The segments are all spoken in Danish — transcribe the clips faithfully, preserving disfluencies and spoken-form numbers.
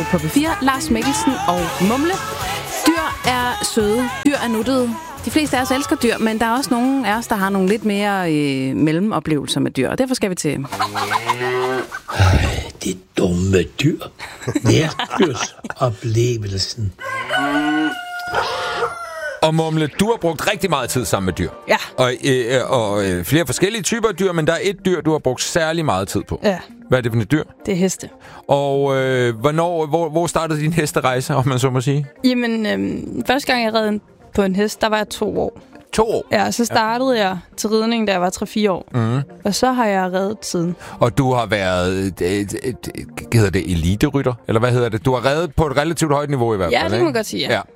På P fire, Lars Mikkelsen og Mumle. Dyr er søde, dyr er nuttede. De fleste af os elsker dyr, men der er også nogle af os, der har nogle lidt mere øh, mellemoplevelser med dyr, og derfor skal vi til... Ej, det dumme dyr. Nærdyrsoplevelsen. Og Mumle, du har brugt rigtig meget tid sammen med dyr. Ja. Og, øh, og øh, flere forskellige typer af dyr, men der er et dyr, du har brugt særlig meget tid på. Ja. Hvad er det for et dyr? Det er heste. Og øh, hvornår, hvor, hvor startede din hesterejse, om man så må sige? Jamen, øhm, første gang jeg red på en hest, der var jeg to år. To år? Ja, så startede ja. jeg til ridning, da jeg var tre fire år. Mm. Og så har jeg reddet siden. Og du har været, et, et, et, et, hedder det eliterytter? Eller hvad hedder det? Du har reddet på et relativt højt niveau i hvert fald, Ja, det kan man godt sige, ja. ja.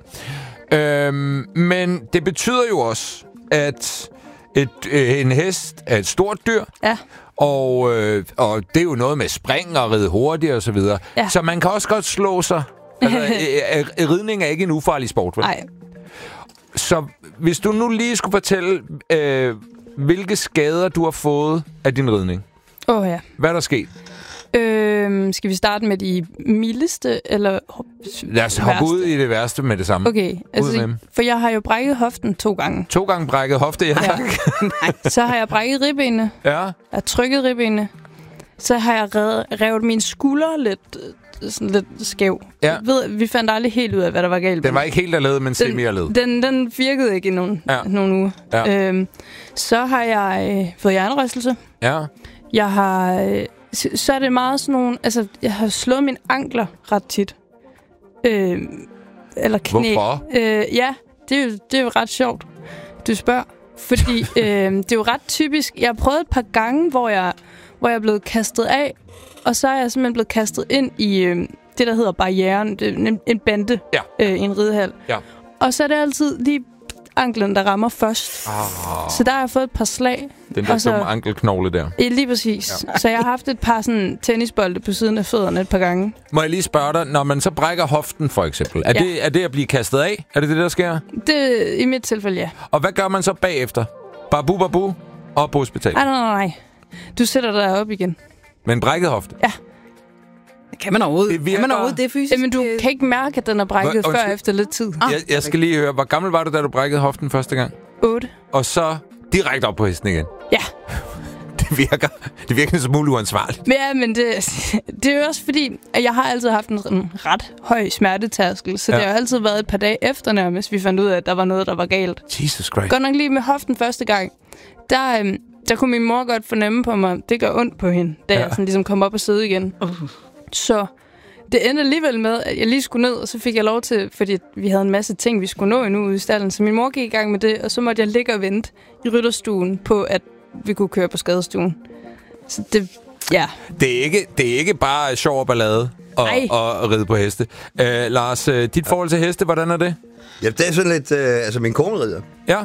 Øhm, men det betyder jo også, at et, øh, en hest er et stort dyr. Ja. Og, øh, og det er jo noget med spring og ride hurtigt og så videre. Ja. Så man kan også godt slå sig. Altså, øh, ridning er ikke en ufarlig sport, vel? Nej. Så hvis du nu lige skulle fortælle, øh, hvilke skader du har fået af din ridning. Åh oh, ja. Hvad er der sket? Øhm, skal vi starte med de mildeste, eller Lad os hoppe ud i det værste med det samme. Okay, altså, for jeg har jo brækket hoften to gange. To gange brækket hofte, ja. ja. Nej, så har jeg brækket ribbenene. Ja. Jeg har trykket ribbenene. Så har jeg revet, revet mine skuldre lidt, sådan lidt skæv. Ja. Jeg ved, vi fandt aldrig helt ud af, hvad der var galt. Den var ikke helt alene, men semi-alene. Den, den virkede ikke i nogen, ja. nogen uge. Ja. Øhm, så har jeg øh, fået hjernerystelse. Ja. Jeg har... Øh, så er det meget sådan nogle... Altså, jeg har slået mine ankler ret tit. Øh, eller knæ. Hvorfor? Øh, ja, det er, jo, det er jo ret sjovt, du spørger. Fordi øh, det er jo ret typisk. Jeg har prøvet et par gange, hvor jeg, hvor jeg er blevet kastet af. Og så er jeg simpelthen blevet kastet ind i øh, det, der hedder barrieren. En, en bande ja. øh, i en ridehal. Ja. Og så er det altid lige anklen, der rammer først. Oh. Så der har jeg fået et par slag. Den der så, dumme ankelknogle der. Lige præcis. Ja. Så jeg har haft et par sådan tennisbolde på siden af fødderne et par gange. Må jeg lige spørge dig, når man så brækker hoften for eksempel, er, ja. det, er det at blive kastet af? Er det det, der sker? Det i mit tilfælde, ja. Og hvad gør man så bagefter? Babu, babu, op på hospitalet? Nej, nej, nej. Du sætter dig op igen. Med en brækket hofte? Ja. Kan man overhovedet det, kan man overhovedet det fysisk? Jamen, du kan ikke mærke, at den er brækket Hvor, før efter lidt tid. Jeg, jeg skal lige høre, hvor gammel var du, da du brækkede hoften første gang? otte. Og så direkte op på hesten igen? Ja. Det virker, det virker så muligt uansvarligt. Men ja, men det, det er jo også fordi, at jeg har altid haft en, en ret høj smertetærskel, så ja. det har jo altid været et par dage efter nærmest, vi fandt ud af, at der var noget, der var galt. Jesus Christ. Godt nok lige med hoften første gang, der, øhm, der kunne min mor godt fornemme på mig, det gør ondt på hende, da ja. jeg sådan ligesom kom op og sidde igen. Uh. Så det endte alligevel med, at jeg lige skulle ned, og så fik jeg lov til, fordi vi havde en masse ting, vi skulle nå endnu ude i stallen, så min mor gik i gang med det, og så måtte jeg ligge og vente i rytterstuen på, at vi kunne køre på skadestuen. Så det, ja. Det er ikke, det er ikke bare sjov og ballade at, at ride på heste. Uh, Lars, uh, dit forhold til heste, hvordan er det? Ja, det er sådan lidt, uh, altså min kone rider. Ja.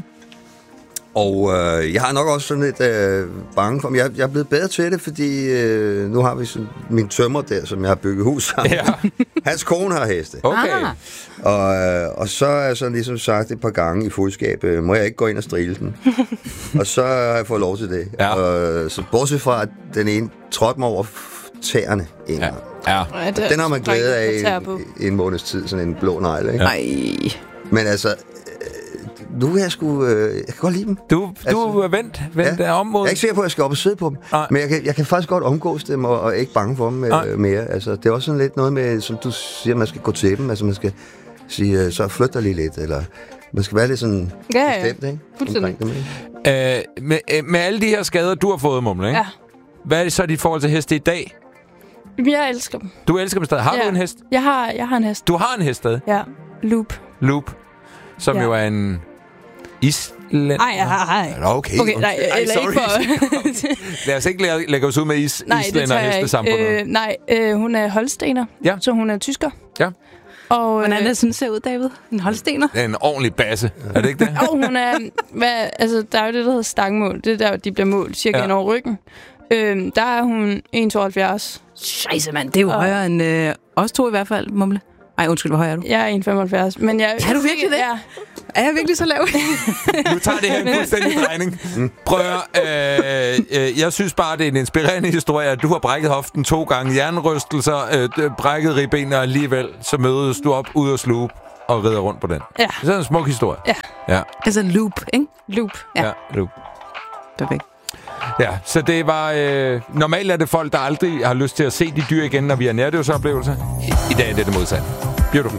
Og øh, jeg har nok også sådan lidt øh, bange for dem. Jeg, jeg er blevet bedre til det, fordi øh, nu har vi sådan, min tømrer der, som jeg har bygget hus sammen. Ja. Hans kone har heste. Okay. Og, øh, og så er jeg sådan ligesom sagt et par gange i fuldskab, øh, må jeg ikke gå ind og strile den. Og så har jeg fået lov til det. Ja. Og, så bortset fra, at den ene trådte mig over tæerne en gang. Ja. Ja. Og den har man glæde af en, en måneds tid, sådan en blå negle. Nej. Ja. Men altså... Nu er jeg sgu... Øh, jeg kan godt lide dem. Du, du er vendt, vendt ja. om mod... Jeg er ikke sikker på, at jeg skal op og sidde på dem. Nej. Men jeg kan, jeg kan faktisk godt omgås dem, og, og ikke bange for dem øh, mere. Altså, det er også sådan lidt noget med, som du siger, man skal gå til dem. Altså, man skal sige, øh, så flyt dig lige lidt. Eller man skal være lidt sådan ja, ja. bestemt, ikke? Fuldstændig. Dem, ikke? Øh, med, med alle de her skader, du har fået, Mumle, ikke? Ja. Hvad er det så dit forhold til heste i dag? Jeg elsker dem. Du elsker dem stadig. Har ja. du en hest? Jeg har, jeg har en hest. Du har en hest stadig? Ja. Loop. Loop. Som ja. jo er en... Island? Nej, nej, nej. Okay, okay, nej, eller ikke for... Lad os ikke lægge, lægge os ud med is, nej, Island og hestesamfundet. Øh, nej, øh, hun er holstener, ja. så hun er tysker. Ja. Og, hvordan er sådan ser ud, David? En holstener? Det er en ordentlig basse, er det ikke det? Og hun er... Hvad, altså, der er jo det, der hedder stangmål. Det er der, de bliver målt cirka ja. ind over ryggen. Øh, der er hun en komma tooghalvfjerds. Scheisse, mand. Det er jo og, højere end øh, os to i hvert fald, Mumle. Ej, undskyld, hvor høj er du? Jeg er en komma femoghalvfjerds, men jeg... Er du virkelig det? Ja. Er jeg virkelig så lav? Nu tager det her en fuldstændig drejning. Prøv at høre, øh, øh, jeg synes bare, det er en inspirerende historie, at du har brækket hoften to gange, hjernerystelser, øh, brækket ribben, og alligevel så mødes du op ud af slup og rider rundt på den. Ja. Det er en smuk historie. Ja. Ja. Altså loop, ikke? Loop. Ja, ja loop. Perfekt. Ja, så det var... Øh, normalt er det folk, der aldrig har lyst til at se de dyr igen, når vi har nærdøvsoplevelser. I, I dag er det det modsatte. Beautiful.